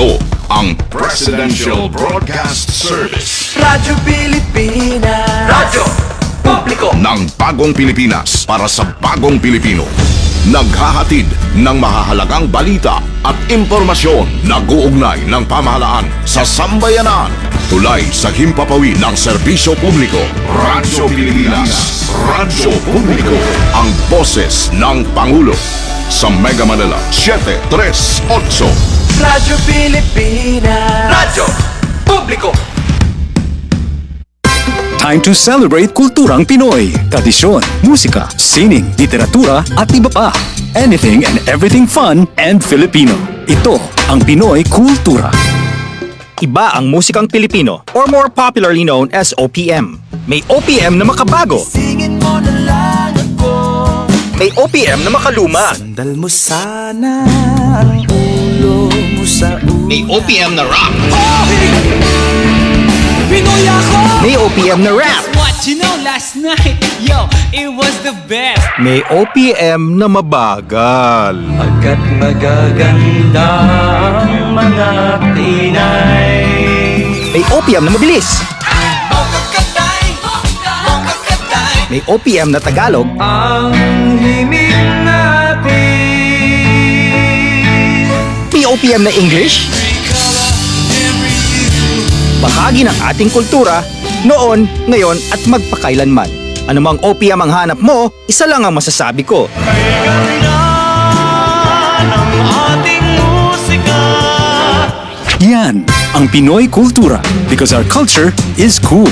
Ito ang Presidential Broadcast Service. Radyo Pilipinas. Radyo Publiko ng bagong Pilipinas para sa bagong Pilipino. Naghahatid ng mahahalagang balita at impormasyon na guugnay ng pamahalaan sa sambayanan. Tulay sa himpapawid ng serbisyo publiko. Radyo Pilipinas. Radyo Publiko. Ang boses ng Pangulo. Sa Mega Manila, 738. Radyo Pilipinas. Radyo Publiko. Time to celebrate kulturang Pinoy. Tradisyon, musika, sining, literatura at iba pa. Anything and everything fun and Filipino. Ito ang Pinoy Kultura. Iba ang musikang Pilipino or more popularly known as OPM. May OPM na makabago. Singin mo na lang ako. May OPM na makaluma. Sandal mo sana ang ulo mo sa ulo. May OPM na rock. Pinoy ako! May OPM na rap. What you know last night, yo, it was the best. May OPM na mabagal. Pagkat magaganda ang mga Pinay. May OPM na mabilis. May OPM na Tagalog. Ang himig natin. May OPM na English. Bahagi ng ating kultura, noon, ngayon at magpakailanman. Anumang OPM ang hanap mo, isa lang ang masasabi ko. Yan ang Pinoy Kultura because our culture is cool.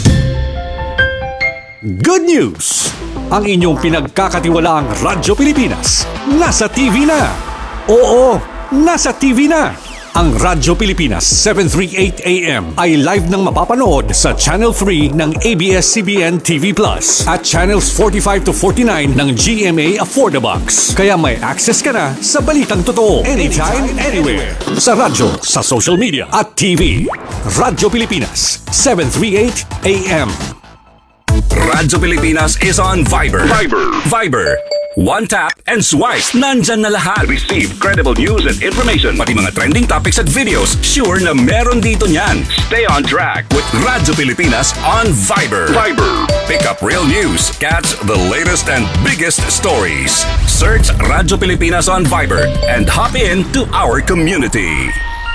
Good news! Ang inyong pinagkakatiwalaang Radyo Pilipinas nasa TV na. Oo, nasa TV na. Ang Radyo Pilipinas 738 AM ay live nang mapapanood sa Channel 3 ng ABS-CBN TV Plus at Channels 45 to 49 ng GMA Affordabox. Kaya may access ka na sa balitang totoo anytime, anywhere. Sa radyo, sa social media at TV. Radyo Pilipinas 738 AM. Radyo Pilipinas is on Viber. Viber. One tap and swipe. Nandyan na lahat. Receive credible news and information. Pati mga trending topics at videos. Sure na meron dito niyan. Stay on track with Radyo Pilipinas on Viber. Pick up real news. Catch the latest and biggest stories. Search Radyo Pilipinas on Viber and hop in to our community.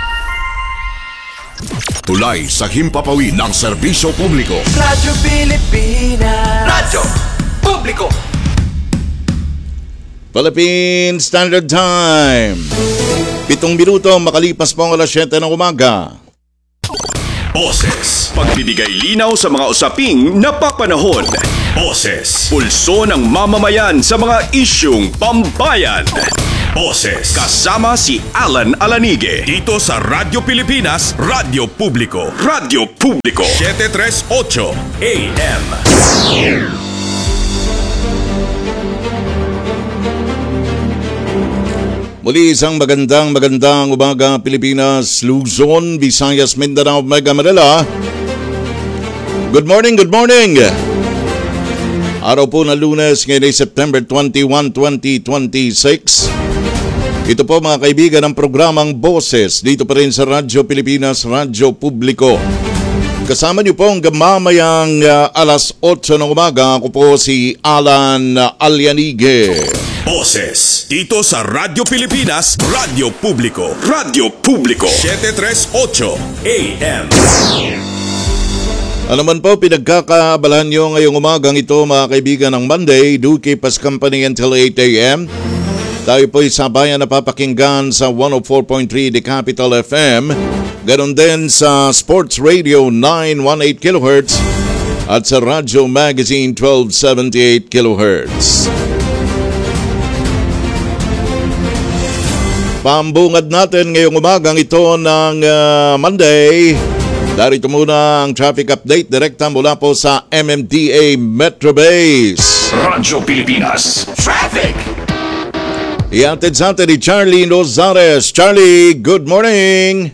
Tulay sa himpapawid ng serbisyo publiko. Radyo Pilipinas. Radyo Publiko. Philippine Standard Time. 7 minuto makalipas po ang alas 7 ng umaga. Boses. Pagbibigay linaw sa mga usaping napapanahon. Boses. Pulso ng mamamayan sa mga isyung pambayan. Boses. Kasama si Alan Alanige. Dito sa Radyo Pilipinas, Radyo Publiko. Radyo Publiko. 738 AM. Muli isang magandang umaga Pilipinas, Luzon, Visayas, Mindanao, Mega Manila. Good morning. Araw po na Lunes, ngayon ay September 21, 2026. Ito po mga kaibigan ng programang Boses dito pa rin sa Radyo Pilipinas, Radyo Publiko. Kasama niyo po hanggang mamayang alas 8 ng umaga. Ako po si Alan Alianige. Boses. Dito sa Radyo Pilipinas, Radyo Publiko. Radyo Publiko. 738 AM. Ano man po pinagkakaabalahan nyo ngayong umagang ito mga kaibigan ng Monday, do keep us company until 8 AM. Tayo po'y sabayan na papakinggan sa 104.3 The Capital FM. Ganon din sa Sports Radio 918 kHz at sa Radyo Magazine 1278 kHz. Pambungad natin ngayong umagang ito ng Monday. Darito muna ang traffic update direkta mula po sa MMDA Metro Base. Radyo Pilipinas Traffic. Iatid sa atin ni Charlie Nozares. Charlie, good morning.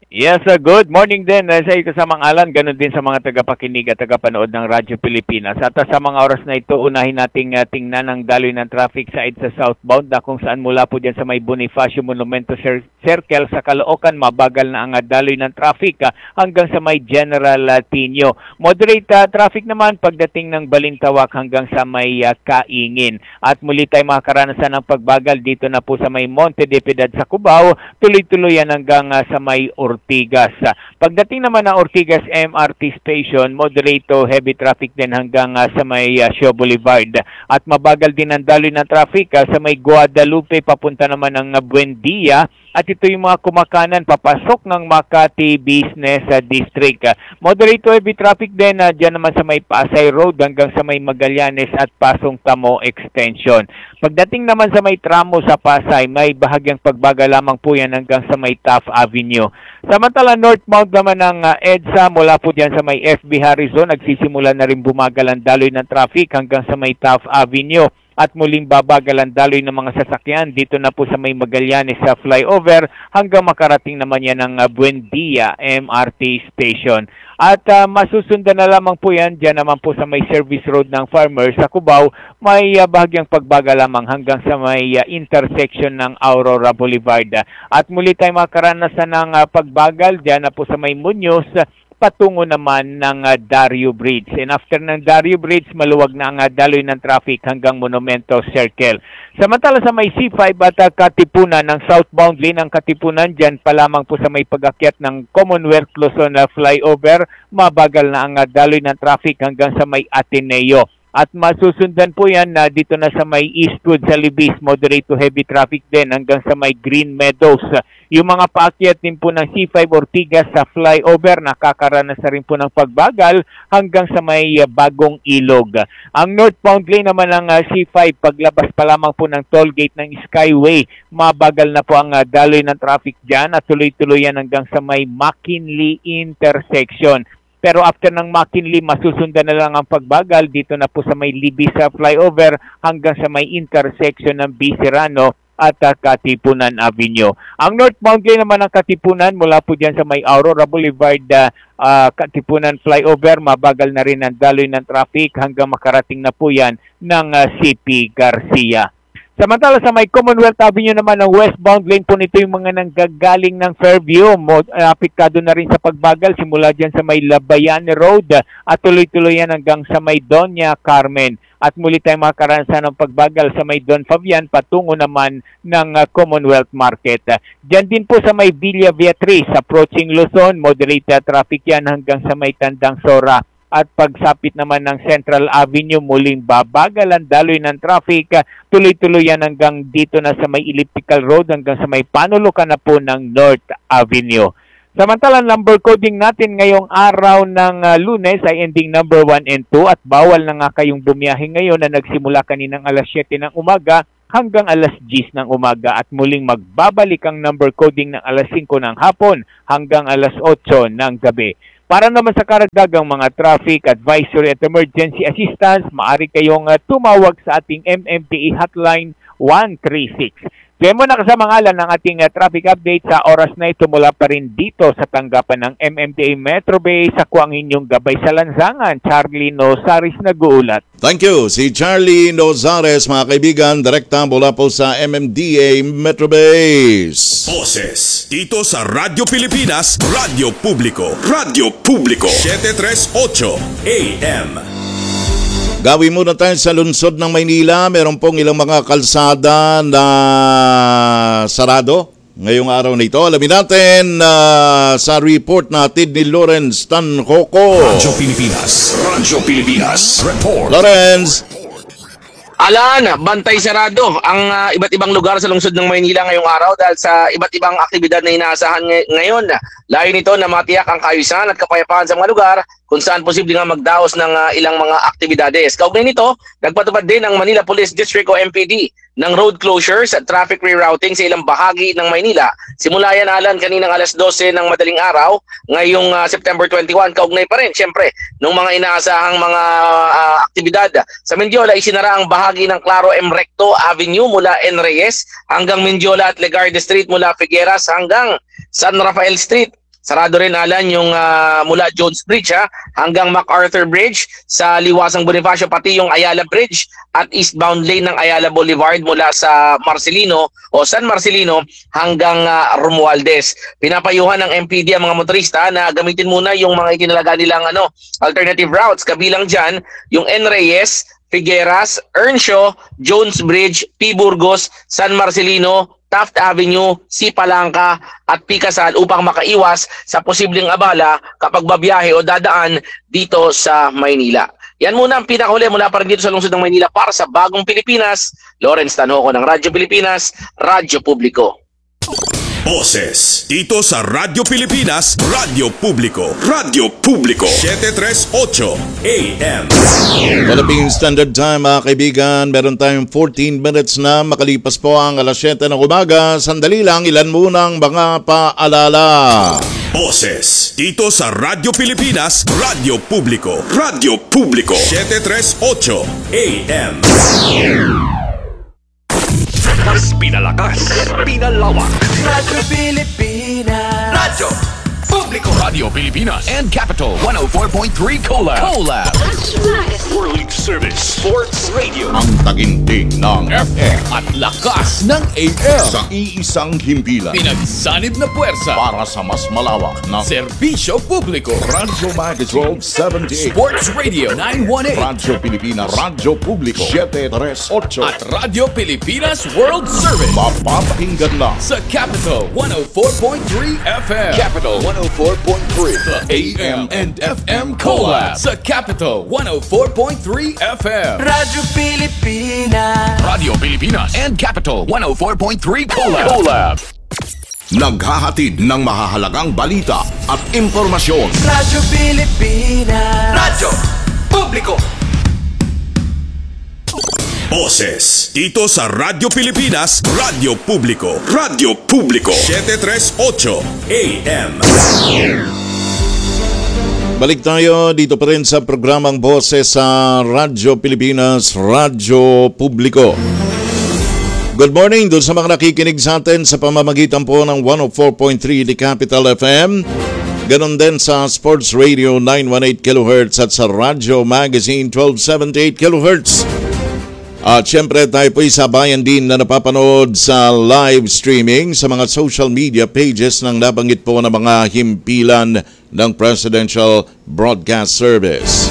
Yes, good morning din sa iyo kasamang Alan, ganun din sa mga tagapakinig at tagapanood ng Radyo Pilipinas. At sa mga oras na ito, unahin nating tingnan ang daloy ng traffic side sa southbound na kung saan mula po dyan sa may Bonifacio Monumento Circle sa Caloocan, mabagal na ang daloy ng traffic hanggang sa may General Tino. Moderate traffic naman pagdating ng Balintawak hanggang sa may Kaingin. At muli tayo makakaranasan ng pagbagal dito na po sa may Monte de Piedad sa Cubao, tuloy-tuloy yan hanggang sa may Ortigas. Pagdating naman ng Ortigas MRT Station, moderate to heavy traffic din hanggang sa may Shaw Boulevard. At mabagal din ang daloy ng traffic sa may Guadalupe papunta naman ng Buendia. At ito yung mga kumakanan papasok ng Makati Business District. Moderate to heavy traffic din dyan naman sa may Pasay Road hanggang sa may Magallanes at Pasong Tamo Extension. Pagdating naman sa may tramo sa Pasay, may bahagyang pagbagal lamang po yan hanggang sa may Taft Avenue. Samantala northbound naman ng EDSA mula po dyan sa may FB Harrison, nagsisimula na rin bumagal ang daloy ng traffic hanggang sa may Taft Avenue. At muling babagal ang daloy ng mga sasakyan dito na po sa may Magallanes sa flyover hanggang makarating naman yan ng Buendia MRT Station. At masusundan na lamang po yan dyan naman po sa may service road ng Farmers sa Cubao, may bahagyang pagbagal lamang hanggang sa may intersection ng Aurora Boulevard. At muli tayo makaranasan ng pagbagal dyan na po sa may Muñoz patungo naman ng Dario Bridge. And after ng Dario Bridge, maluwag na ang daloy ng traffic hanggang Monumento Circle. Samantala sa may C5 at Katipunan, ng southbound lane ng Katipunan, dyan pa lamang po sa may pag-akyat ng Commonwealth Luzon flyover, mabagal na ang daloy ng traffic hanggang sa may Ateneo. At masusundan po yan dito na sa may Eastwood sa Libis, moderate to heavy traffic din hanggang sa may Green Meadows. Yung mga paakyat din po ng C5 Ortigas sa flyover, nakakaranas na rin po ng pagbagal hanggang sa may Bagong Ilog. Ang northbound lane naman ng C5, paglabas pa lamang po ng toll gate ng Skyway, mabagal na po ang daloy ng traffic dyan at tuloy-tuloy yan hanggang sa may McKinley intersection. Pero after ng McKinley, masusundan na lang ang pagbagal dito na po sa may Libis flyover hanggang sa may intersection ng Bicirano at Katipunan Avenue. Ang northbound lane naman ng Katipunan mula po dyan sa may Aurora Boulevard, Katipunan flyover, mabagal na rin ang daloy ng traffic hanggang makarating na po yan ng CP Garcia. Samantala sa may Commonwealth Avenue naman ng westbound lane po nito yung mga nanggagaling ng Fairview. Apektado na rin sa pagbagal simula dyan sa may Labayane Road at tuloy-tuloy yan hanggang sa may Doña Carmen. At muli tayong makaranasan ng pagbagal sa may Don Fabian patungo naman ng Commonwealth Market. Diyan din po sa may Villa Beatriz, approaching Luzon, moderate traffic yan hanggang sa may Tandang Sora. At pagsapit naman ng Central Avenue, muling babagal ang daloy ng traffic. Tuloy-tuloy yan hanggang dito na sa may Elliptical Road hanggang sa may panulukan na po ng North Avenue. Samantala, number coding natin ngayong araw ng Lunes ay ending number 1 and 2 at bawal na nga kayong bumiyahe ngayon na nagsimula kaninang alas 7 ng umaga hanggang alas 10 ng umaga at muling magbabalik ang number coding ng alas 5 ng hapon hanggang alas 8 ng gabi. Para naman sa karagdagang mga traffic advisory at emergency assistance, maaari kayong tumawag sa ating MMDA hotline 136. Kaya mo na kasama ngalan ng ating traffic update sa oras na ito mula pa rin dito sa tanggapan ng MMDA Metro Bay sa kuang inyong gabay sa lansangan. Charlie Nozares nag-uulat. Thank you. Si Charlie Nozares, mga kaibigan, direkta mula po sa MMDA Metro Base. Boses dito sa Radyo Pilipinas, Radyo Publiko. Radyo Publiko 738 AM. Gawin muna tayo sa lungsod ng Maynila. Meron pong ilang mga kalsada na sarado ngayong araw na ito. Alamin natin sa report natin ni Lawrence Tanhoco. Radyo Pilipinas. Radyo Pilipinas. Report. Lawrence. Alan, bantay sarado ang iba't ibang lugar sa lungsod ng Maynila ngayong araw dahil sa iba't ibang aktibidad na inaasahan ngayon. Layo nito na matiyak ang kaayusan at kapayapaan sa mga lugar kung saan posible nga magdaos ng ilang mga aktibidades. Kaugnay nito, nagpatupad din ang Manila Police District o MPD ng road closures at traffic rerouting sa ilang bahagi ng Maynila. Simula yan, Alan, kaninang alas 12 ng madaling araw, ngayong September 21. Kaugnay pa rin, siyempre, ng mga inaasahang mga aktibidad. Sa Mendiola, isinara ang bahagi ng Claro M. Recto Avenue mula N. Reyes hanggang Mendiola at Legarde Street mula Figueras hanggang San Rafael Street. Sarado rin, Alan, yung mula Jones Bridge hanggang MacArthur Bridge sa Liwasang Bonifacio, pati yung Ayala Bridge at eastbound lane ng Ayala Boulevard mula sa Marcelino o San Marcelino hanggang Romualdez. Pinapayuhan ng MPD ang mga motorista na gamitin muna yung mga itinalaga nilang alternative routes. Kabilang dyan yung N. Reyes, Figueras, Earnshaw, Jones Bridge, P. Burgos, San Marcelino, Taft Avenue, C. Palangka at Pikasal upang makaiwas sa posibleng abala kapag babiyahe o dadaan dito sa Maynila. Yan muna ang pinakahuli mula pa rin dito sa lungsod ng Maynila para sa Bagong Pilipinas. Lawrence Tanhoco ng Radyo Pilipinas, Radyo Publiko. Boses dito sa Radyo Pilipinas, Radyo Publiko. Radyo Publiko 738 AM. Philippine Standard Time, mga kaibigan. Meron tayong 14 minutes na makalipas po ang alas 7 ng umaga. Sandali lang, ilan munang mga paalala. Boses dito sa Radyo Pilipinas, Radyo Publiko. Radyo Publiko 738 AM. Mas pinalakas, pinalawak. Radyo Pilipinas. Radyo Publiko. Radio Pilipinas and Capital 104.3 Collab. World Service Sports Radio. Ang taginting ng FM At lakas ng AM. sa iisang himpilan Pinagsanib na puwersa. para sa mas malawak na Serbisyo publiko. Radyo Magazine 78. Sports Radio 918. Radyo Pilipinas, Radyo Publiko 738. At Radio Pilipinas World Service. Mapapakinggan na Sa Capital 104.3 FM. Capital 104.3. The AM and FM Collab. Sa Capital 104.3 FM. Radyo Pilipinas. Radio Pilipinas and Capital 104.3 Collab. naghahatid ng mahahalagang balita at impormasyon. Radyo Pilipinas. Radyo Publiko. Boses dito sa Radyo Pilipinas, Radyo Publiko. Radyo Publiko 738 AM. Balik tayo dito pa rin sa programang Boses sa Radyo Pilipinas, Radyo Publiko. Good morning doon sa mga nakikinig sa atin sa pamamagitan po ng 104.3 The Capital FM. Ganon din sa Sports Radio 918 kHz at sa Radyo Magazine 1278 kHz. At syempre tayo po'y sabayan din na napapanood sa live streaming sa mga social media pages ng nabanggit po ng mga himpilan ng Presidential Broadcast Service.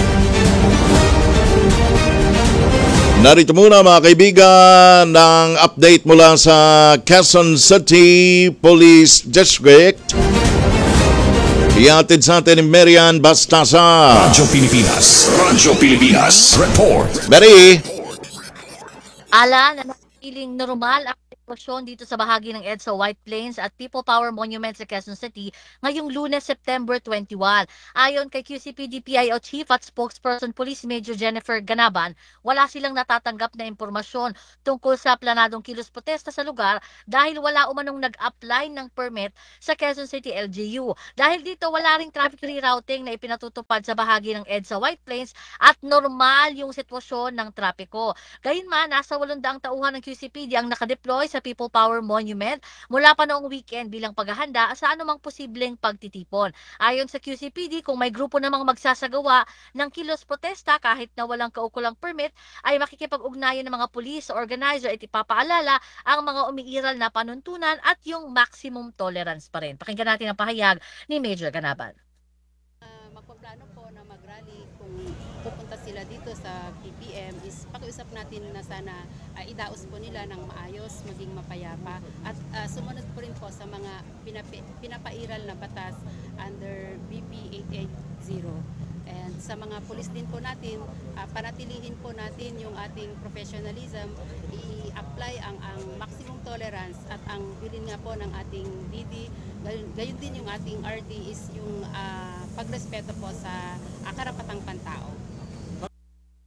Narito muna mga kaibigan ng update mula sa Quezon City Police District. Ihatid sa atin ni Marian Bastasa. Radyo Pilipinas. Radyo Pilipinas. Report. Mary. Alan, feeling normal ang sitwasyon dito sa bahagi ng EDSA White Plains at People Power Monument sa Quezon City ngayong Lunes, September 21. Ayon kay QCPD PIO Chief at Spokesperson Police Major Jennifer Ganaban, wala silang natatanggap na impormasyon tungkol sa planadong kilos protesta sa lugar dahil wala umanong nag-apply ng permit sa Quezon City LGU. Dahil dito wala ring traffic rerouting na ipinatutupad sa bahagi ng EDSA White Plains at normal yung sitwasyon ng trapiko. Gayunman, nasa 800 tauhan ng QCPD ang nakadeploy sa People Power Monument mula pa noong weekend bilang paghahanda sa anumang posibleng pagtitipon. Ayon sa QCPD, kung may grupo namang magsasagawa ng kilos protesta kahit na walang kaukulang permit, ay makikipag-ugnayan ng mga police organizer at ipapaalala ang mga umiiral na panuntunan at yung maximum tolerance pa rin. Pakinggan natin ang pahayag ni Major Ganaban. Magpaplano po na mag-rally kung pupunta sila dito sa PPM is pakiusap natin na sana idaos po nila ng maayos, maging mapayapa at sumunod po rin po sa mga pinapairal na batas under BP 880. And sa mga pulis din po natin, panatilihin po natin yung ating professionalism, i-apply ang maximum tolerance at ang bilin nga po ng ating DD, gayon din yung ating RD is yung pagrespeto po sa karapatang pantao.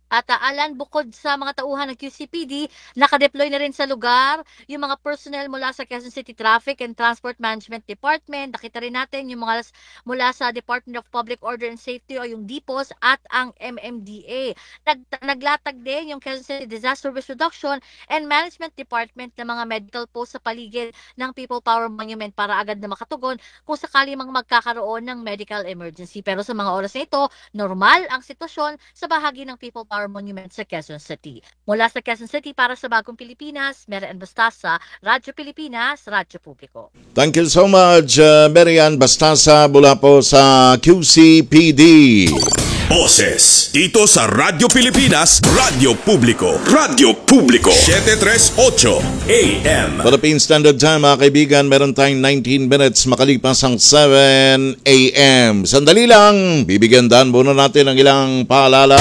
At Alan, bukod sa mga tauhan ng QCPD, nakadeploy na rin sa lugar yung mga personnel mula sa Quezon City Traffic and Transport Management Department. Nakita rin natin yung mga mula sa Department of Public Order and Safety o yung DPOS at ang MMDA. Naglatag din yung Quezon City Disaster Risk Reduction and Management Department ng mga medical post sa paligid ng People Power Monument para agad na makatugon kung sakali mang magkakaroon ng medical emergency. Pero sa mga oras na ito, normal ang sitwasyon sa bahagi ng People Power Monument sa Quezon City. Mula sa Quezon City para sa Bagong Pilipinas, Marian Bastasa, Radyo Pilipinas, Radyo Publiko. Thank you so much, Marian Bastasa mula po sa QCPD. Boses dito sa Radyo Pilipinas, Radyo Publiko. Radyo Publiko 738 AM. Philippine Standard Time, mga kaibigan, meron tayong 19 minutes makalipas ang 7 AM. Sandali lang, bibigyan daan muna natin ng ilang paalala.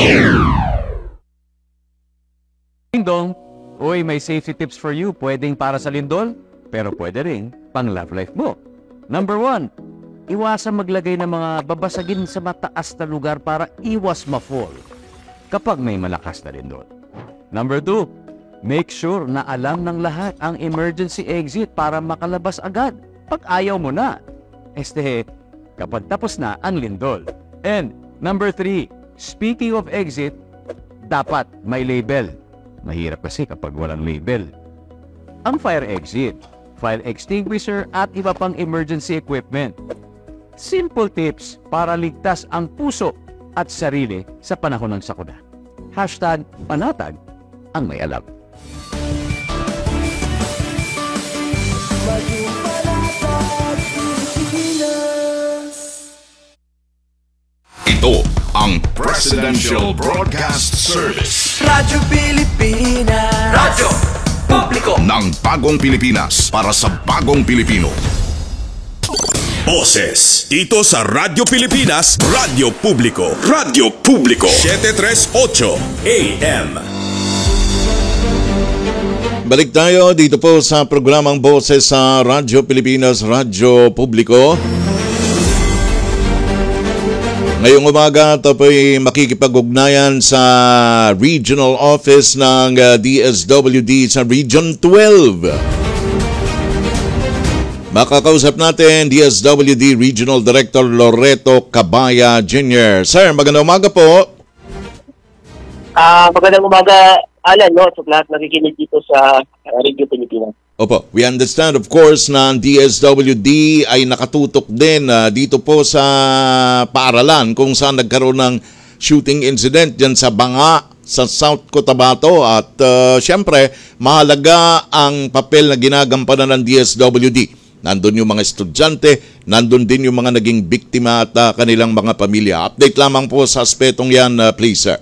Ding-dong, uy, may safety tips for you. Pwedeng para sa lindol, pero pwede rin pang love life mo. Number 1, iwasan maglagay ng mga babasagin sa mataas na lugar para iwas ma-fall kapag may malakas na lindol. Number 2, make sure na alam ng lahat ang emergency exit para makalabas agad pag ayaw mo na. Kapag tapos na ang lindol. And number 3, speaking of exit, dapat may label. Mahirap kasi kapag walang label. Ang fire exit, fire extinguisher at iba pang emergency equipment. Simple tips para ligtas ang puso at sarili sa panahon ng sakuna. #panatag ang may alam. Ito ang Presidential Broadcast Service. Radyo Pilipinas. Radyo Publiko ng Bagong Pilipinas para sa Bagong Pilipino. Boses dito sa Radyo Pilipinas, Radyo Publiko. Radyo Publiko 738 AM. Balik tayo dito po sa programang Boses sa Radyo Pilipinas, Radyo Publiko. Ngayong umaga, ito po'y makikipag-ugnayan sa Regional Office ng DSWD sa Region 12. Makakausap natin DSWD Regional Director Loreto Cabaya Jr. Sir, magandang umaga po. Magandang umaga, Alan, no? Sa lahat nakikinig dito sa Radio Pilipinas. Opo, we understand of course na ang DSWD ay nakatutok din dito po sa paaralan kung saan nagkaroon ng shooting incident dyan sa Banga sa South Cotabato at syempre mahalaga ang papel na ginagampanan ng DSWD. Nandun yung mga estudyante, nandun din yung mga naging biktima at kanilang mga pamilya. Update lamang po sa aspetong yan, please sir.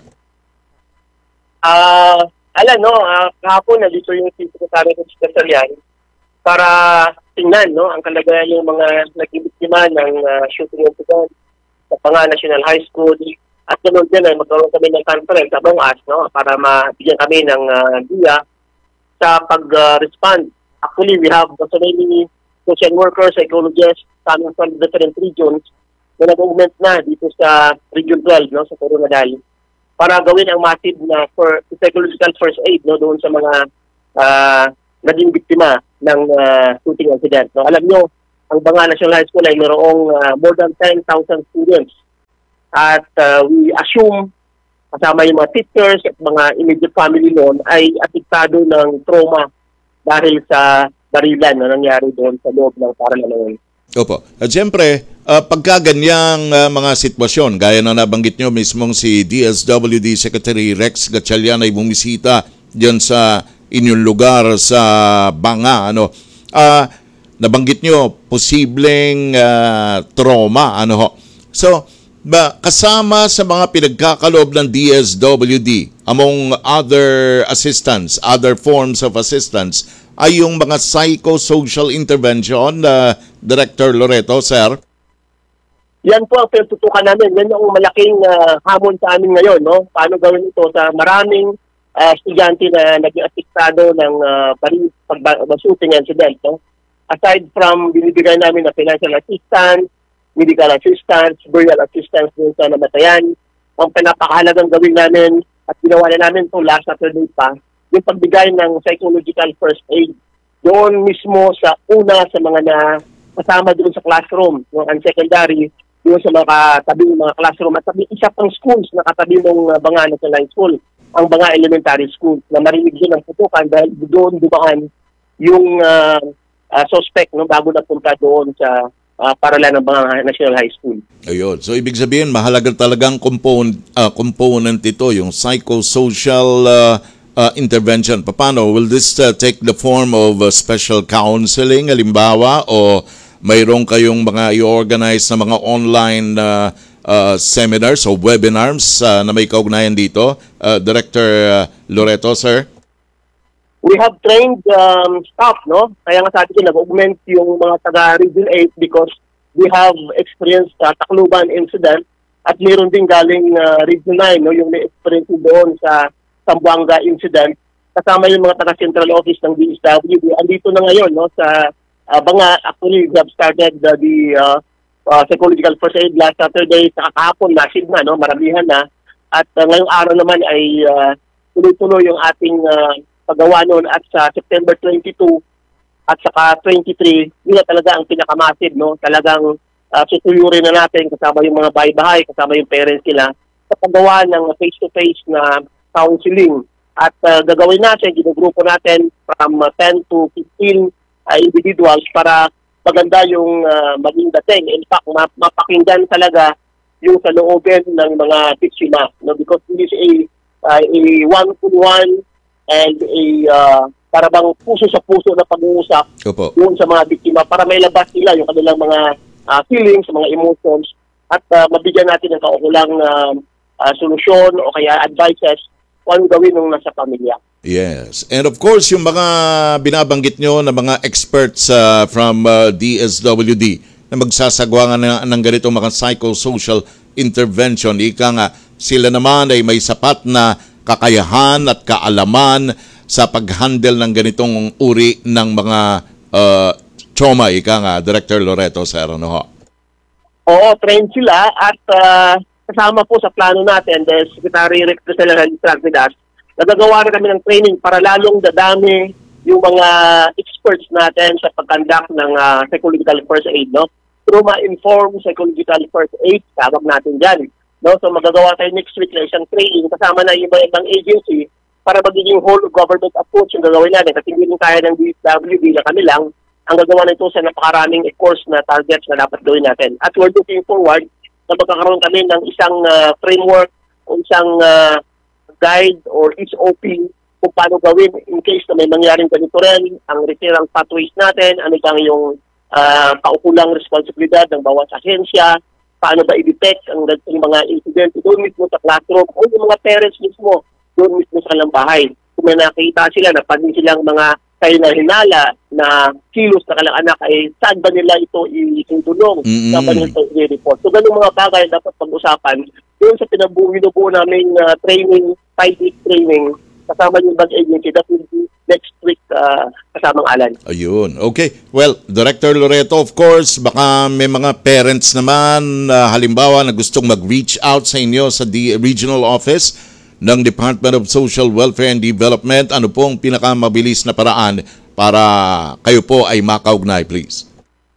Alam, no, kahapon nandito yung Secretary ng Secretarian para tingnan, no, ang kalagayan yung mga naging biktima ng shooting incident sa Panga National High School. At ganoon din ay magkaroon kami ng conference sa Bangas, no, para mabigyan kami ng diya sa pag-respond. Actually, we have so many social workers, psychologists coming from different regions na nag-movement na dito sa Region 12, no, sa Coronadal, para gawin ang massive na psychological first aid, no, doon sa mga naging biktima ng shooting incident. No, alam nyo, ang Banga National High School ay mayroong more than 10,000 students. At we assume, kasama yung mga teachers at mga immediate family noon, ay apektado ng trauma dahil sa barilan na nangyari doon sa loob ng paaralan. Opo. At siyempre, pagka ganyang mga sitwasyon, gaya na nabanggit nyo mismong si DSWD Secretary Rex Gatchalian ay bumisita dyan sa inyong lugar sa Banga. Nabanggit nyo, posibleng trauma. So, kasama sa mga pinagkakaloob ng DSWD, among other assistance, other forms of assistance, ay yung mga psychosocial intervention, Director Loreto, sir? Yan po ang pinatutukan namin. Yan yung malaking hamon sa amin ngayon, no? Paano gawin ito sa maraming estudyante na naging apektado ng shooting incident, no? Aside from binibigay namin na financial assistance, medical assistance, burial assistance dun sa namatayan, ang pinapakahalagang gawin namin at ginawa na namin to last Saturday pa, yung pagbigay ng psychological first aid doon mismo sa una sa mga na kasama doon sa classroom, yung secondary, doon sa mga katabi ng mga classroom at isa pang schools na katabi ng Banga National High School, ang Banga Elementary School, na marinig din ang putukan dahil doon dumaan yung suspect bago na punta doon sa paralan ng Banga National High School. Ayun. So, ibig sabihin, mahalaga talagang component ito, yung psychosocial intervention. Paano? Will this take the form of special counseling, halimbawa, o mayroon kayong mga i-organize na mga online seminars o webinars na may kaugnayan dito? Director Loreto, sir? We have trained staff, no? Kaya nga sabi ko, nag-augment yung mga taga-Region 8 because we have experienced Tacloban incident at mayroon din galing Region 9, no? Yung na-experience doon sa Zamboanga incident. Kasama yung mga taga-central office ng DSWD. Andito na ngayon, no? Sa Banga, actually, we have started the psychological first aid last Saturday. Sa kahapon, nasid na, no? Maramihan na. At ngayong araw naman ay tuloy-tuloy yung ating paggawa noon at sa September 22 at saka 23, yun na talaga ang pinakamasid, no? Talagang tutuyurin na natin kasama yung mga bahay-bahay, kasama yung parents nila sa paggawa ng face-to-face na counseling. At gagawin natin, ginugrupo natin from 10 to 15 individuals para maganda yung maging dating. In fact, mapakinggan talaga yung sa loobin ng mga biktima, no? Because this is a one-to-one and para bang puso sa puso na pag-uusap doon sa mga biktima para may labas nila yung kanilang mga feelings, mga emotions at mabigyan natin ng kaukulang solusyon o kaya advices kung anong gawin ng nasa pamilya. Yes. And of course, yung mga binabanggit nyo na mga experts from DSWD na magsasagawa ng ganitong mga psychosocial intervention, ika nga, sila naman ay may sapat na kakayahan at kaalaman sa pag-handle ng ganitong uri ng mga trauma, ika nga, Director Loreto, sir, ano ho? Oo, trained sila at kasama po sa plano natin, the Secretary Rector General instructed us, nagagawa na kami ng training para lalong dadami yung mga experts natin sa pag-conduct ng psychological first aid, no? Trauma-informed psychological first aid, tawag natin dyan. No? So magagawa tayo next week na isang training kasama na ibang agency para magiging whole of government approach yung gagawin natin. Kasi hindi rin kaya ng DSWD na kami lang ang gagawa nito sa napakaraming course na targets na dapat gawin natin. At we're looking forward na magkakaroon kami ng isang framework o isang guide or SOP kung paano gawin in case na may mangyaring ganito rin, ang referral pathways natin, ano bang yung kaukulang responsibilidad ng bawat ahensya, paano ba i-detect ang mga incident doon mismo sa classroom o yung mga parents mismo doon mismo sa kanilang bahay. Kung may nakita sila na pwede silang mga kayo na hinala na kilos na kanilang anak, ay saan ba nila ito itutulong? Saan ba nila ito i-report? So ganung mga bagay dapat pag-usapan doon sa binubuo naming training, 5-week training, kasama yung bag agency that will be next week kasamang Alan. Ayun. Okay. Well, Director Loreto, of course, baka may mga parents naman, halimbawa, na gustong mag-reach out sa inyo sa regional office ng Department of Social Welfare and Development. Ano pong pinakamabilis na paraan para kayo po ay makaugnay, please?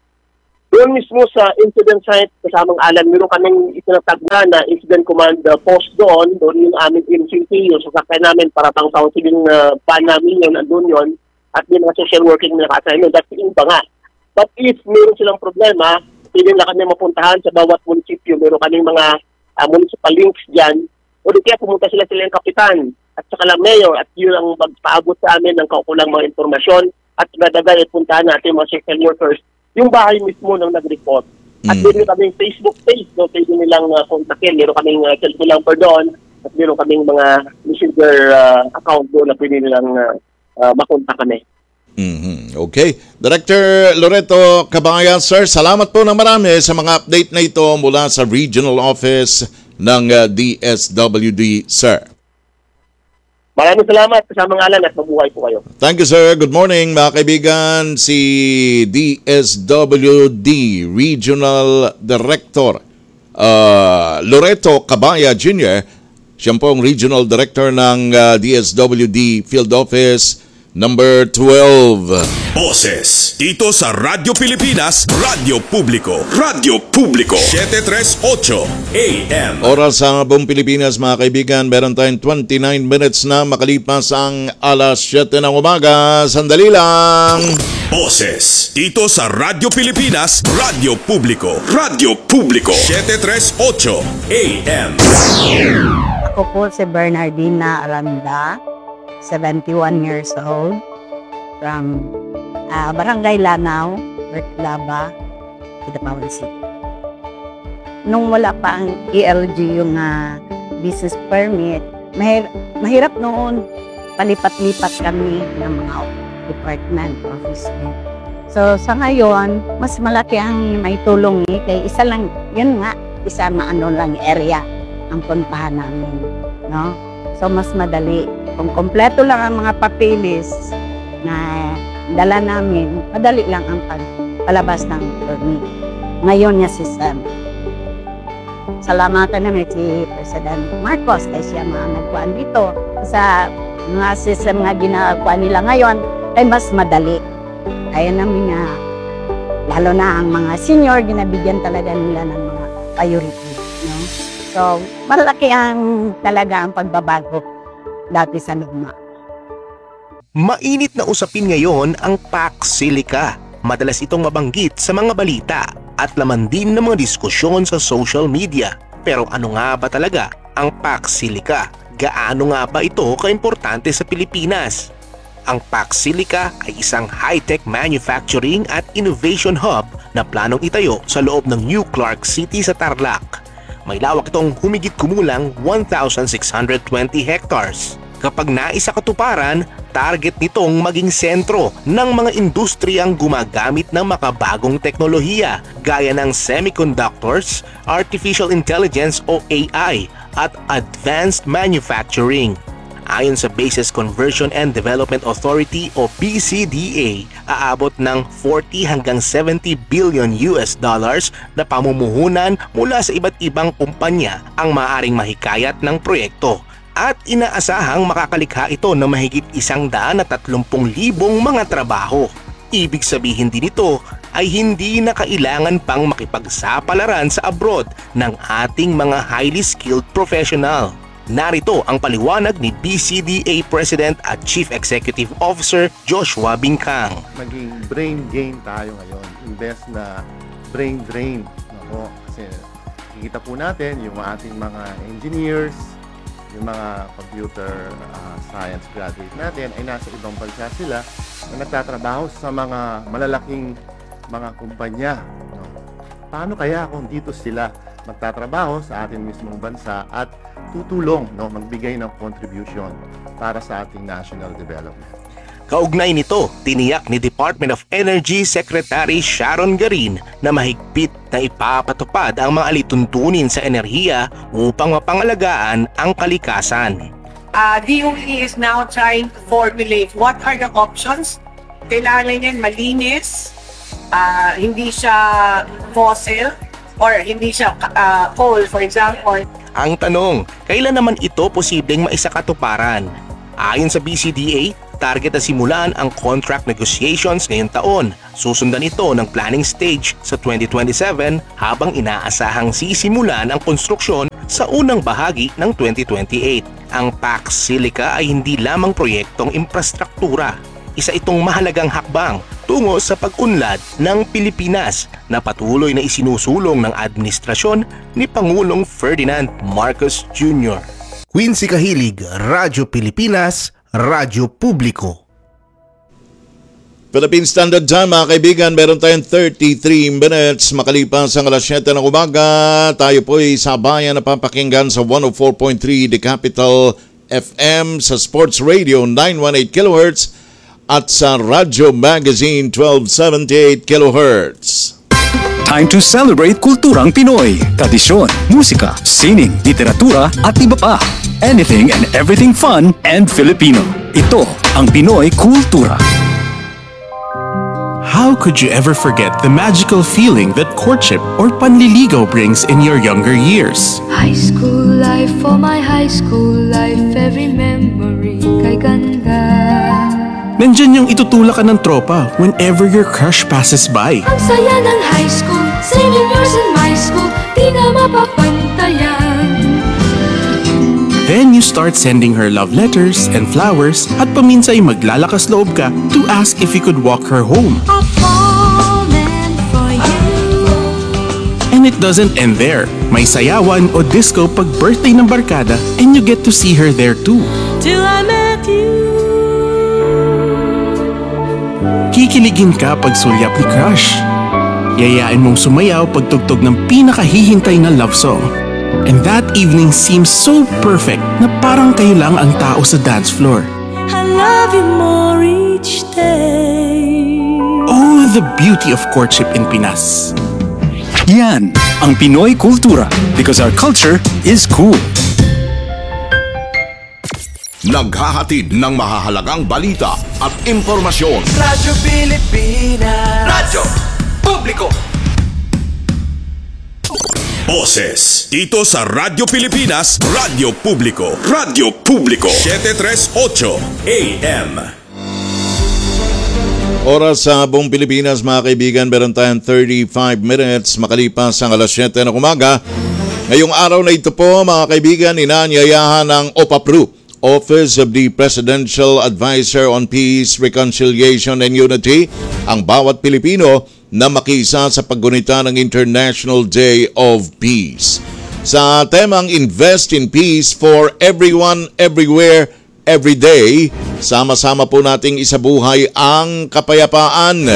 Doon mismo sa incident site, kasamang Alan, meron kaming itinatag na incident command post doon yung aming MCT, yung sasakay namin para pang counseling ban namin yun, andun yun, at may mga social working na naka-assignment, that's yung nga. But if meron silang problema, pwede na kami mapuntahan sa bawat munisipyo, meron kaming mga municipal links dyan, o di kaya pumunta sila yung kapitan, at saka lang mayor, at yun ang magpaabot sa amin ng kaukulang mga informasyon, at gadagal puntahan natin mga social workers yung bahay mismo nang nag-report. At meron kaming Facebook page, no? Pwede nilang kontakin. Meron kaming cellphone number doon at meron kaming mga messenger account doon na pwede nilang makontak kami. Okay. Director Loreto Cabangan, sir, salamat po ng marami sa mga update na ito mula sa regional office ng DSWD, sir. Maraming salamat sa mga Alan at mabuhay po kayo. Thank you, sir. Good morning, mga kaibigan. Si DSWD Regional Director Loreto Cabaya Jr., siya po ang Regional Director ng DSWD Field Office number 12. Boses dito sa Radyo Pilipinas, Radyo Publiko. Radyo Publiko 738 AM. Oras sa buong Pilipinas mga kaibigan, meron tayong 29 minutes na makalipas ang alas 7 ng umaga. Sandali lang. Boses dito sa Radyo Pilipinas, Radyo Publiko. Radyo Publiko 738 AM. Ako po si Bernardina Aranda, 71 years old, from Barangay Lanao, Bertlaba, Kidapawan City. Nung wala pa ang ELG yung business permit, mahirap noon, palipat-lipat kami ng mga department, office. So sa ngayon, mas malaki ang may tulong kay isa lang, yun nga, isa lang area ang puntahan namin, no? So mas madali. Kung kompleto lang ang mga papilis na dala namin, madali lang ang palabas ng permit. Ngayon niya si Sam. Salamatan namin si President Marcos kasi siya mga nagkuhan dito. Sa mga system nga ginagawa nila ngayon ay mas madali. Kaya namin nga, lalo na ang mga senior, ginabigyan talaga nila ng mga priority. No? So, malaki ang talaga ang pagbabago dati sa luma. Mainit na usapin ngayon ang Pax Silica. Madalas itong mabanggit sa mga balita at laman din ng mga diskusyon sa social media. Pero ano nga ba talaga ang Pax Silica? Gaano nga ba ito kaimportante sa Pilipinas? Ang Pax Silica ay isang high-tech manufacturing at innovation hub na planong itayo sa loob ng New Clark City sa Tarlac. May lawak itong humigit kumulang 1,620 hectares. Kapag naisa katuparan, target nitong maging sentro ng mga industriyang gumagamit ng makabagong teknolohiya gaya ng semiconductors, artificial intelligence o AI at advanced manufacturing. Ayon sa Bases Conversion and Development Authority o BCDA, aabot ng 40 hanggang 70 billion US dollars na pamumuhunan mula sa iba't ibang kumpanya ang maaaring mahikayat ng proyekto. At inaasahang makakalikha ito ng mahigit 130,000 mga trabaho. Ibig sabihin din ito ay hindi na kailangan pang makipagsapalaran sa abroad ng ating mga highly skilled professional. Narito ang paliwanag ni BCDA President at Chief Executive Officer Joshua Bingkang. Maging brain gain tayo ngayon, imbes na brain drain. Ako, kasi kikita po natin yung ating mga engineers, yung mga computer science graduate natin ay nasa ibang bansa sila na nagtatrabaho sa mga malalaking mga kumpanya. No? Paano kaya kung dito sila magtatrabaho sa ating mismong bansa at tutulong, no, magbigay ng contribution para sa ating national development? Kaugnay nito, tiniyak ni Department of Energy Secretary Sharon Garin na mahigpit na ipapatupad ang mga alituntunin sa enerhiya upang mapangalagaan ang kalikasan. DOE is now trying to formulate what are the options. Kailangan yan malinis, hindi siya fossil, or hindi siya coal, for example. Ang tanong, kailan naman ito posibleng maisakatuparan? Ayon sa BCDA, target na simulan ang contract negotiations ngayong taon. Susundan ito ng planning stage sa 2027 habang inaasahang sisimulan ang konstruksyon sa unang bahagi ng 2028. Ang Pax Silica ay hindi lamang proyektong infrastruktura. Isa itong mahalagang hakbang tungo sa pag-unlad ng Pilipinas na patuloy na isinusulong ng administrasyon ni Pangulong Ferdinand Marcos Jr. Quincy Kahilig, Radyo Pilipinas, Radyo Publiko. Philippine Standard Time mga kaibigan, meron tayong 33 minutes makalipas ang alas 7 ng umaga. Tayo po ay sabayan na papakinggan sa 104.3 The Capital FM, sa Sports Radio 918 kHz at sa Radyo Magazine 1278 kHz. Time to celebrate kulturang Pinoy. Tradisyon, musika, sining, literatura at iba pa. Anything and everything fun and Filipino. Ito ang Pinoy Kultura. How could you ever forget the magical feeling that courtship or panliligaw brings in your younger years? High school life, for my high school life, every memory kay ganda. Nandyan yung itutulak ka ng tropa whenever your crush passes by. Ang saya ng high school, saving yours in my school, di na mapapantayan. Then you start sending her love letters and flowers at paminsay maglalakas loob ka to ask if you could walk her home. I'm falling for you. And it doesn't end there. May sayawan o disco pag birthday ng barkada and you get to see her there too. Till I met you. Kikiligin ka pag sulyap ni crush. Yayain mong sumayaw pag tugtog ng pinakahihintay na love song. And that evening seems so perfect na parang kayo lang ang tao sa dance floor. I love you more each day. Oh, the beauty of courtship in Pinas. Yan ang Pinoy kultura because our culture is cool. Naghahatid ng mahahalagang balita at impormasyon. Radyo Pilipinas. Radyo Publiko. Boses dito sa Radyo Pilipinas, Radyo Publiko. Radyo Publiko 738 AM. Oras sa buong Pilipinas mga kaibigan, meron tayong 35 minutes makalipas ang alas 7 ng umaga. Ngayong araw na ito po mga kaibigan, inaanyayahan ng OPAPRU, Office of the Presidential Advisor on Peace, Reconciliation and Unity, ang bawat Pilipino na makiisa sa paggunita ng International Day of Peace. Sa temang Invest in Peace for Everyone, Everywhere, Every Day, sama-sama po nating isabuhay ang kapayapaan.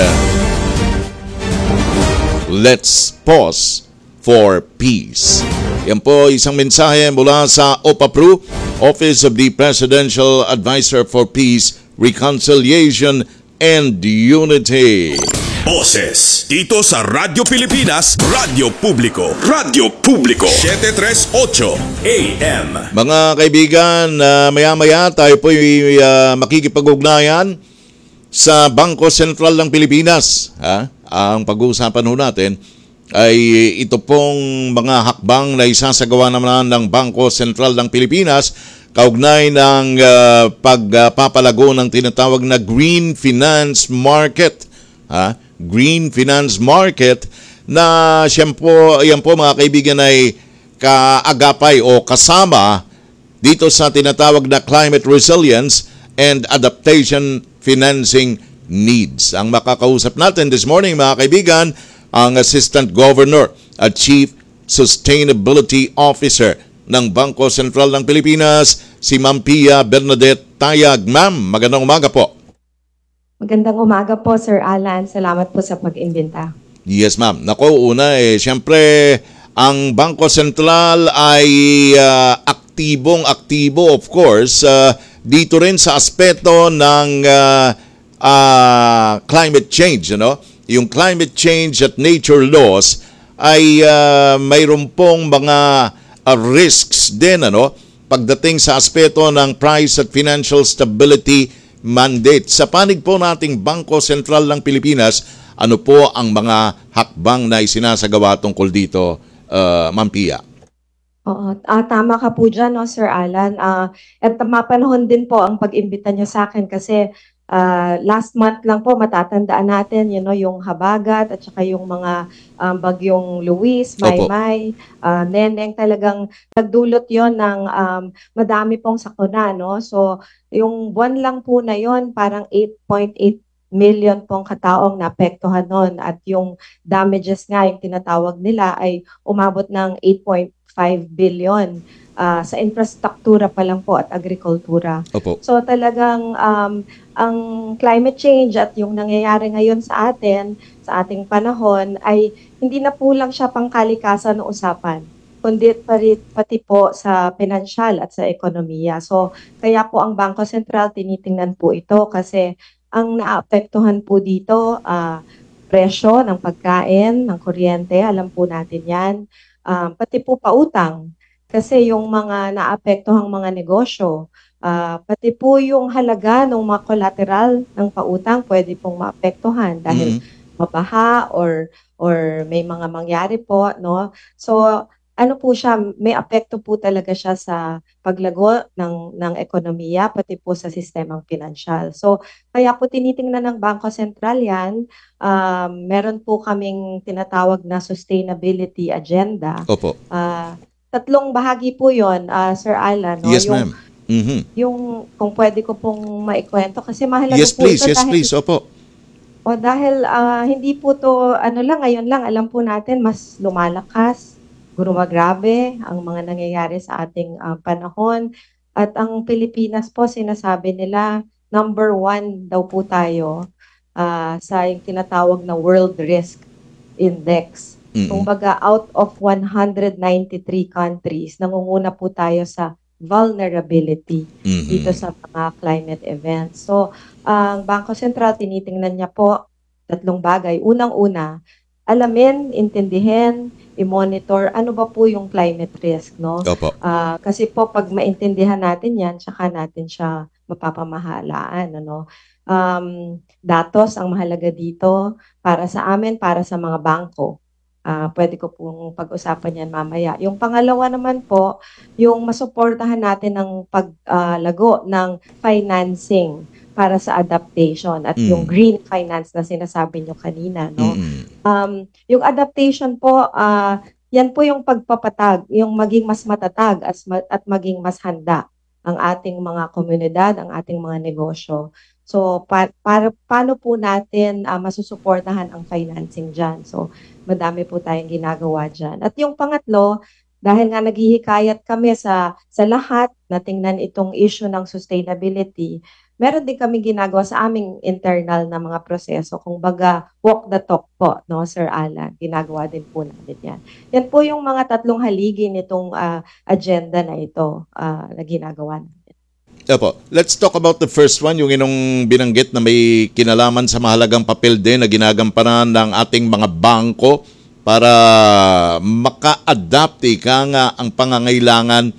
Let's pause for peace. Yan po isang mensahe mula sa OPAPRU, Office of the Presidential Advisor for Peace, Reconciliation and Unity. Boses dito sa Radyo Pilipinas, Radyo Publiko. Radyo Publiko 738 AM. Mga kaibigan, maya-maya tayo po makikipag-ugnayan sa Bangko Sentral ng Pilipinas. Ang pag-uusapan ho natin ay ito pong mga hakbang na isasagawa naman ng Bangko Sentral ng Pilipinas kaugnay ng pagpapalago ng tinatawag na Green Finance Market. Green Finance Market na yan po mga kaibigan ay kaagapay o kasama dito sa tinatawag na Climate Resilience and Adaptation Financing Needs. Ang makakausap natin this morning mga kaibigan, ang Assistant Governor at Chief Sustainability Officer ng Bangko Sentral ng Pilipinas, si Ma'am Pia Bernadette Tayag. Ma'am, magandang umaga po. Magandang umaga po, Sir Alan. Salamat po sa pag-imbita. Yes, ma'am. Nako, una siyempre, ang Bangko Sentral ay aktibong-aktibo, of course, dito rin sa aspeto ng climate change, Yung climate change at nature laws ay mayroon pong mga risks din, pagdating sa aspeto ng price at financial stability mandate. Sa panig po nating Bangko Sentral ng Pilipinas, ano po ang mga hakbang na isinasagawa tungkol dito, Ma'am Pia? Oo, tama ka po dyan, Sir Alan. At mapanahon din po ang pag-imbita niyo sa akin kasi last month lang po matatandaan natin, yung habagat at saka yung mga bagyong Luis, Maymay, Neneng, talagang nagdulot yon ng madami pong sakuna, So, yung buwan lang po na yon parang 8.8 million pong kataong naapektuhan nun at yung damages nga, yung tinatawag nila ay umabot ng 8.5 billion. Sa infrastruktura pa lang po at agrikultura. Opo. So talagang ang climate change at yung nangyayari ngayon sa atin, sa ating panahon, ay hindi na po lang siya pangkalikasan na usapan, kundi pati po sa pinansyal at sa ekonomiya. So kaya po ang Bangko Sentral tinitingnan po ito kasi ang naapektuhan po dito, presyo ng pagkain, ng kuryente, alam po natin yan, pati po pautang. Kasi yung mga naapektuhang mga negosyo, Pati po yung halaga ng mga collateral ng pautang pwede pong maapektuhan dahil mabaha or may mga mangyari po, no? So, ano po siya, may apekto po talaga siya sa paglago ng ekonomiya, pati po sa sistemang pinansyal. So, kaya po tinitingnan ng Bangko Sentral yan. Meron po kaming tinatawag na sustainability agenda. Opo. Tatlong bahagi po yon, Sir Alan. No? Yes, yung, ma'am. Mhm. Yung, kung pwede ko pong maikwento, kasi mahalaga Yes, po please. ito Yes, dahil, please. Opo. dahil hindi po to, ngayon lang, alam po natin, mas lumalakas, grabe ang mga nangyayari sa ating panahon. At ang Pilipinas po, sinasabi nila, number 1 daw po tayo sa yung tinatawag na World Risk Index. Kumbaga, out of 193 countries, nangunguna po tayo sa vulnerability dito sa mga climate events. So, ang Bangko Sentral, tinitingnan niya po tatlong bagay. Unang-una, alamin, intindihin, i-monitor ano ba po yung climate risk, no? Opo. Kasi po pag maintindihan natin yan, tsaka natin siya mapapamahalaan, ano? Datos ang mahalaga dito para sa amin, para sa mga bangko. Pwede ko pong pag-usapan yan mamaya. Yung pangalawa naman po, yung masuportahan natin ng paglago ng financing para sa adaptation at yung green finance na sinasabi nyo kanina, no? Yung adaptation po, yan po yung pagpapatag, yung maging mas matatag at maging mas handa ang ating mga komunidad, ang ating mga negosyo. So, paano po natin masusuportahan ang financing dyan? So, madami po tayong ginagawa dyan. At yung pangatlo, dahil nga naghihikayat kami sa lahat na tingnan itong issue ng sustainability, meron din kami ginagawa sa aming internal na mga proseso. Kung baga, walk the talk po, no, Sir Alan? Ginagawa din po natin yan. Yan po yung mga tatlong haligi nitong agenda na ito na ginagawa natin. Opo. Let's talk about the first one, yung inong binanggit na may kinalaman sa mahalagang papel din na ginagampanan ng ating mga bangko para maka-adapt nga ang pangangailangan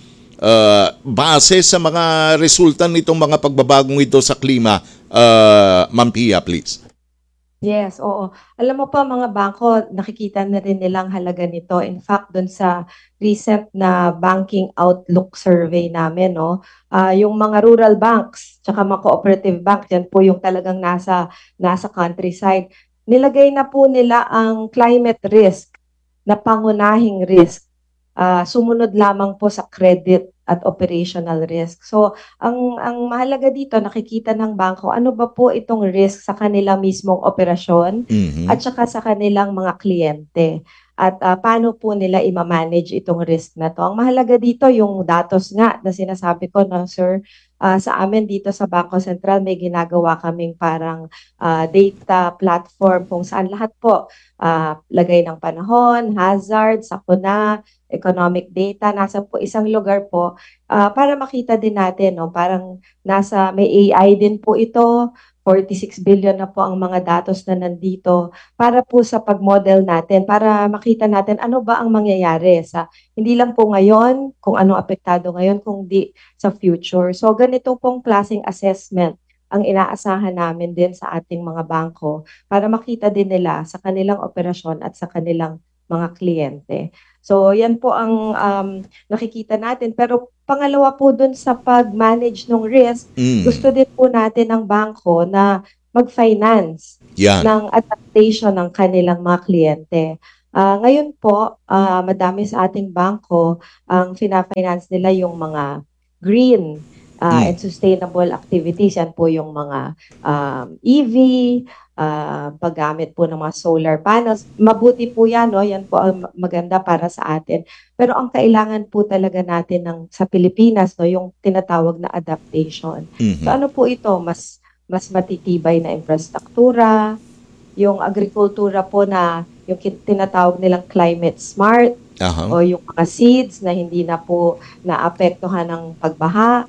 base sa mga resulta nitong mga pagbabagong ito sa klima. Ma'am Pia, please. Yes, oo. Alam mo pa, mga bangko, nakikita na rin nilang halaga nito. In fact, dun sa recent na banking outlook survey namin, no, yung mga rural banks, tsaka mga cooperative banks, yan po yung talagang nasa countryside. Nilagay na po nila ang climate risk na pangunahing risk. Sumunod lamang po sa credit at operational risk. So, ang mahalaga dito, nakikita ng bangko, ano ba po itong risk sa kanilang mismong operasyon at saka sa kanilang mga kliyente. At paano po nila i-manage itong risk na to. Ang mahalaga dito, yung datos nga na sinasabi ko, no, sir, sa amin dito sa Bangko Sentral, may ginagawa kaming parang data platform kung saan lahat po, lagay ng panahon, hazard, sakuna, economic data, nasa po isang lugar po para makita din natin, no, parang may AI din po ito, 46 billion na po ang mga datos na nandito para po sa pag-model natin, para makita natin ano ba ang mangyayari sa hindi lang po ngayon, kung anong apektado ngayon, kundi sa future. So ganito pong klaseng assessment ang inaasahan namin din sa ating mga bangko para makita din nila sa kanilang operasyon at sa kanilang mga kliyente. So yan po ang nakikita natin. Pero pangalawa po dun sa pag-manage ng risk, gusto din po natin ng bangko na mag-finance ng adaptation ng kanilang mga kliyente. Ngayon po, madami sa ating bangko, ang fina-finance nila yung mga green and sustainable activities. Yan po yung mga EV, paggamit po ng mga solar panels. Mabuti po yan, no? Yan po ang maganda para sa atin. Pero ang kailangan po talaga natin sa Pilipinas, no, yung tinatawag na adaptation. So ano po ito? Mas matitibay na infrastruktura, yung agrikultura po na yung tinatawag nilang climate smart, o yung mga seeds na hindi na po naapektuhan ng pagbaha.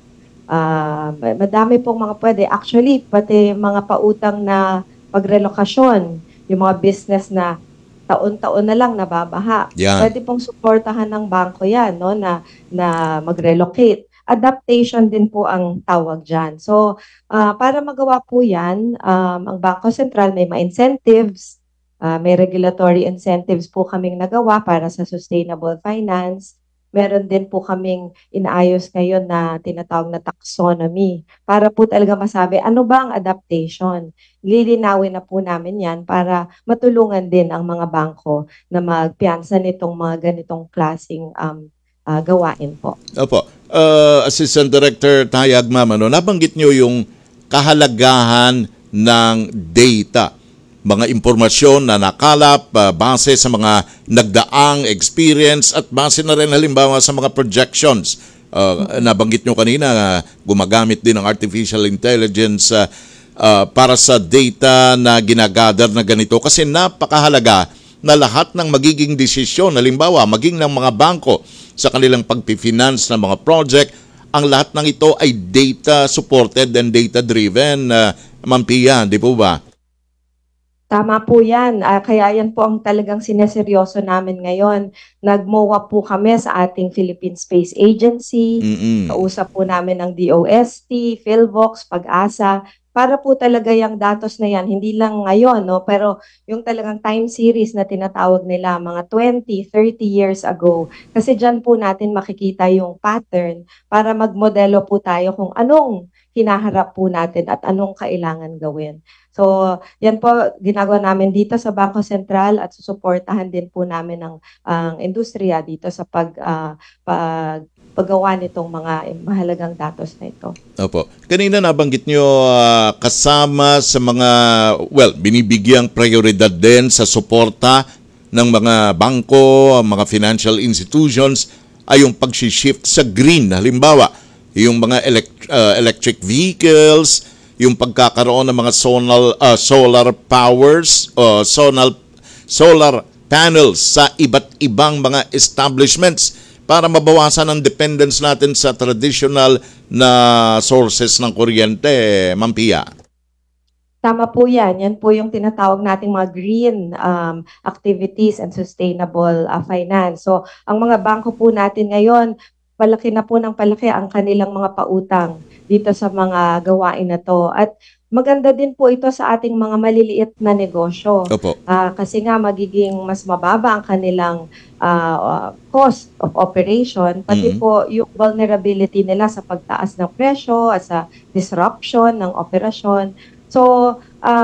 Madami pong mga pwede. Actually, pati mga pautang na pagrelokasyon, yung mga business na taon-taon na lang nababaha. Pwede pong suportahan ng bangko yan, no, na mag-relocate. adaptation din po ang tawag dyan. So, para magawa po yan, ang Bangko Sentral may mga incentives, may regulatory incentives po kaming nagawa para sa sustainable finance. Meron din po kaming inaayos ngayon na tinatawag na taxonomy para po talaga masabi ano ba ang adaptation. Lilinawin na po namin yan para matulungan din ang mga bangko na magpiyansa nitong mga ganitong klaseng gawain po. Opo. Assistant Director Tayag, ma'am, nabanggit nyo yung kahalagahan ng data, mga impormasyon na nakalap base sa mga nagdaang experience at base na rin halimbawa sa mga projections. Nabanggit nyo kanina, gumagamit din ng artificial intelligence para sa data na ginagather na ganito kasi napakahalaga na lahat ng magiging desisyon, halimbawa maging ng mga bangko sa kanilang pagpifinance ng mga project, ang lahat ng ito ay data supported and data driven. Ma'am Pia, di po ba? Tama po yan. Kaya yan po ang talagang sineseryoso namin ngayon. Nag-MOA po kami sa ating Philippine Space Agency. Kausap po namin ang DOST, PhilVox, Pag-asa, para po talaga yung datos na yan, hindi lang ngayon, no? Pero yung talagang time series na tinatawag nila, mga 20, 30 years ago. Kasi dyan po natin makikita yung pattern para magmodelo po tayo kung anong hinaharap po natin at anong kailangan gawin. So, yan po ginagawa namin dito sa Bangko Sentral at susuportahan din po namin ang industriya dito sa paggawa nitong mga mahalagang datos na ito. Opo. Kanina nabanggit nyo kasama sa mga, binibigyang prioridad din sa suporta ng mga bangko, mga financial institutions ay yung pag-shift sa green. Halimbawa, yung mga electric vehicles, yung pagkakaroon ng mga solar powers, solar panels sa iba't ibang mga establishments para mabawasan ang dependence natin sa traditional na sources ng kuryente, Ma'am Pia. Tama po yan. Yan po yung tinatawag nating mga green activities and sustainable finance. So, ang mga bangko po natin ngayon, palaki na po ng palaki ang kanilang mga pautang dito sa mga gawain na to. At maganda din po ito sa ating mga maliliit na negosyo. Opo. Kasi nga magiging mas mababa ang kanilang cost of operation, pati po yung vulnerability nila sa pagtaas ng presyo at sa disruption ng operasyon. So,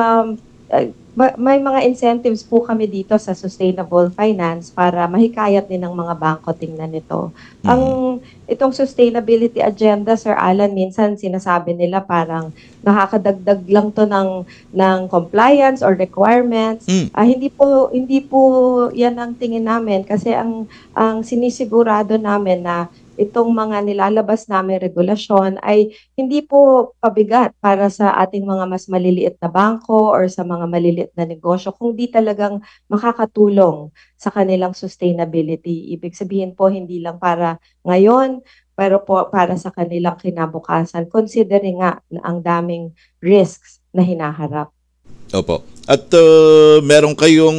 may mga incentives po kami dito sa sustainable finance para mahikayat din ng mga bangko tingnan nito. Itong sustainability agenda, Sir Alan, minsan sinasabi nila parang nakakadagdag lang to ng compliance or requirements. Hindi po yan ang tingin namin kasi ang sinisigurado namin na itong mga nilalabas namin regulasyon ay hindi po pabigat para sa ating mga mas maliliit na bangko or sa mga maliliit na negosyo, kundi talagang makakatulong sa kanilang sustainability. Ibig sabihin po, hindi lang para ngayon, pero po para sa kanilang kinabukasan, considering nga na ang daming risks na hinaharap. Opo. At meron kayong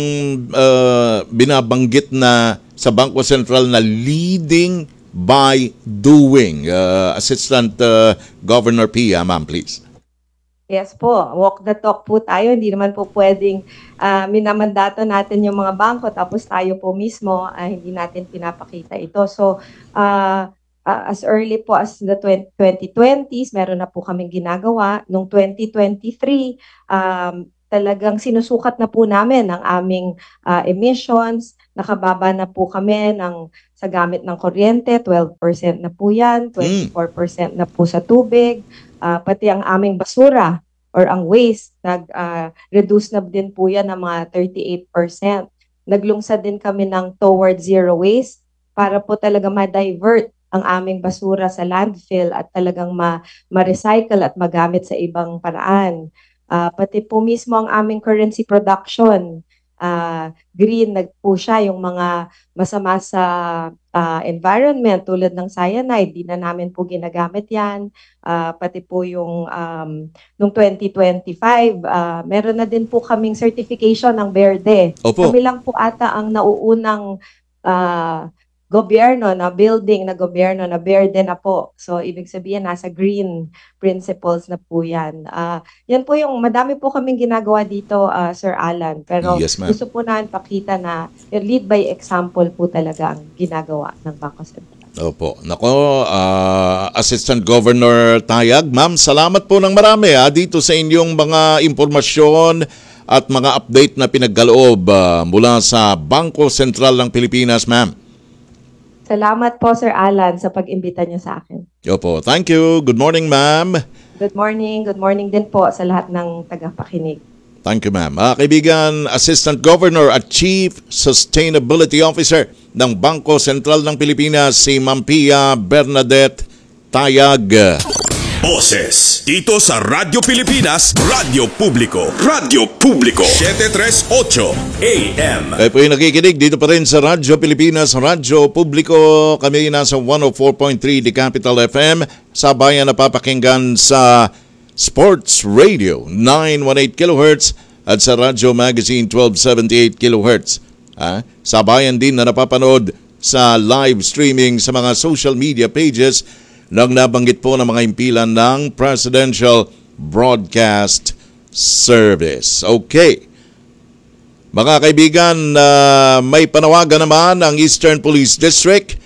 binabanggit na sa Bangko Sentral na leading by doing. Assistant Governor Pia, ma'am, please. Yes po, walk the talk po tayo. Hindi naman po pwedeng minamandato natin yung mga bangko tapos tayo po mismo hindi natin pinapakita ito. So, as early po as the 2020s, meron na po kaming ginagawa. Noong 2023, talagang sinusukat na po namin ang aming emissions. Nakababa na po kami sa gamit ng kuryente, 12% na po yan, 24% na po sa tubig, pati ang aming basura or ang waste, nag-reduce na din po yan ng mga 38%. Naglungsad din kami ng towards zero waste para po talaga ma-divert ang aming basura sa landfill at talagang ma-recycle at magamit sa ibang paraan. Pati po mismo ang aming currency production, green po siya, yung mga masama sa environment tulad ng cyanide, di na namin po ginagamit yan. Pati po yung noong 2025, meron na din po kaming certification ng Verde. Opo. Kami lang po ata ang nauunang gobyerno na building na gobyerno na verde na po. So ibig sabihin nasa green principles na po yan. Yan po yung madami po kaming ginagawa dito, Sir Alan. Pero Yes, ma'am. gusto po namin pakita na lead by example po talaga ang ginagawa ng Bangko Sentral. Opo. Nako, Assistant Governor Tayag, ma'am, salamat po ng marami dito sa inyong mga impormasyon at mga update na pinagkaloob mula sa Bangko Sentral ng Pilipinas, ma'am. Salamat po, Sir Alan, sa pag-imbita niyo sa akin. Opo, thank you. Good morning, ma'am. Good morning. Good morning din po sa lahat ng tagapakinig. Thank you, ma'am. Kaibigan, Assistant Governor at Chief Sustainability Officer ng Bangko Sentral ng Pilipinas, si Ma'am Pia Bernadette Tayag. Boses dito sa Radyo Pilipinas, Radyo Publiko. Radyo Publiko 738 AM. Kayo po yung nakikinig dito pa rin sa Radyo Pilipinas, Radyo Publiko. Kami nasa 104.3 The Capital FM. Sabayan na papakinggan sa Sports Radio 918 kHz at sa Radyo Magazine 1278 kHz. Sabayan din na napapanood sa live streaming sa mga social media pages nang nabanggit po ng mga impilan ng Presidential Broadcast Service. Okay. Mga kaibigan, may panawagan naman ang Eastern Police District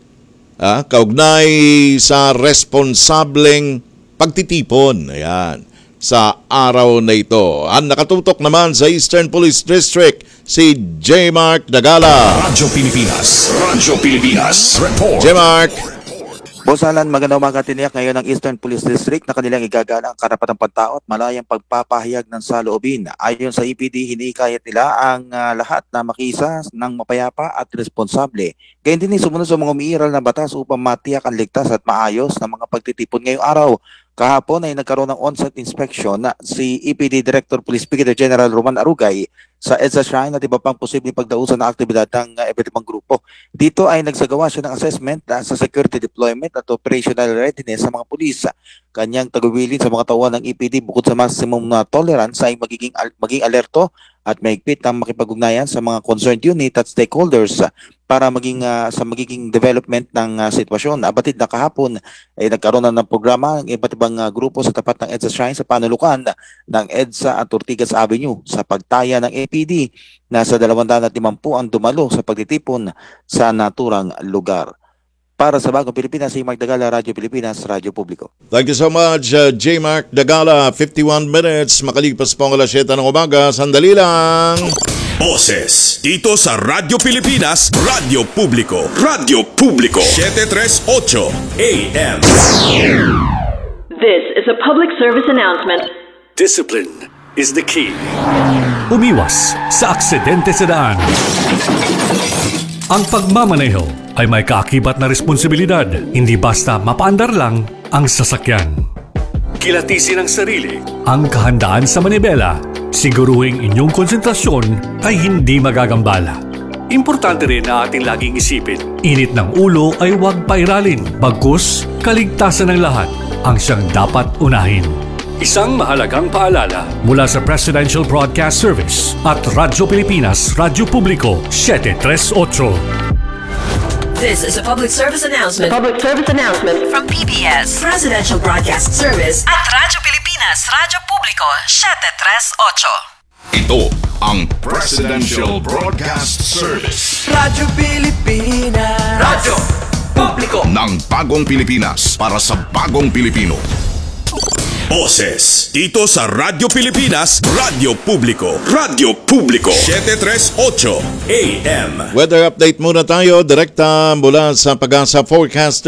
kaugnay sa responsableng pagtitipon. Ayan. Sa araw na ito. Ang nakatutok naman sa Eastern Police District, si J. Mark Dagala. Radyo Pilipinas. Radyo Pilipinas. Report. J. Mark. Boss Alan, magandang umaga, tiniyak ngayon ng Eastern Police District na kanilang igagala ang karapatang pagtao at malayang pagpapahayag ng saloobin. Ayon sa EPD, hinikayat nila ang lahat na makisa ng mapayapa at responsable. Gayun din sumunod sa mga umiiral na batas upang matiyak ang ligtas at maayos na mga pagtitipon ngayong araw. Kahapon ay nagkaroon ng on-site inspection na si EPD Director Police Brigadier General Roman Arugay sa EDSA Shrine at iba pang posibleng pagdausan ng aktibidad ng iba't ibang grupo. Dito ay nagsagawa siya ng assessment sa security deployment at operational readiness sa mga pulis. Kanyang tagubilin sa mga tauhan ng EPD bukod sa maximum na tolerance ay maging alerto at mahigpit ang makipag-ugnayan sa mga concerned unit at stakeholders para magiging development ng sitwasyon. Abatid na kahapon ay nagkaroon na ng programa ng iba't ibang grupo sa tapat ng EDSA Shrine sa panulukan ng EDSA at Ortigas Avenue sa pagtaya ng APD na sa 250 ang dumalo sa pagtitipon sa naturang lugar. Para sa Bagong Pilipinas, si Mark Dagala, Radyo Pilipinas, Radyo Publiko. Thank you so much, J. Mark Dagala. 51 minutes, makalipas po ang alas 7 ng umaga. Sandali lang. Boses dito sa Radyo Pilipinas, Radyo Publiko. Radyo Publiko 738 AM. This is a public service announcement. Discipline is the key. Umiwas sa aksidente sa daan. Ang pagmamaneho ay may kaakibat na responsibilidad, hindi basta mapaandar lang ang sasakyan. Kilatisin ang sarili, ang kahandaan sa manibela, siguruhing inyong konsentrasyon ay hindi magagambala. Importante rin na ating laging isipin, init ng ulo ay huwag pairalin, bagkus kaligtasan ng lahat ang siyang dapat unahin. Isang mahalagang paalala mula sa Presidential Broadcast Service at Radyo Pilipinas, Radyo Publiko 738. This is a public service announcement. Public service announcement From PBS, Presidential Broadcast Service at Radyo Pilipinas, Radyo Publiko 738. Ito ang Presidential Broadcast Service. Radyo Pilipinas. Radyo Publiko ng Bagong Pilipinas para sa Bagong Pilipino. Boses dito sa Radyo Pilipinas, Radyo Publiko. Radyo Publiko 738 AM. Weather update muna tayo, direkta mula sa Pag-asa Forecast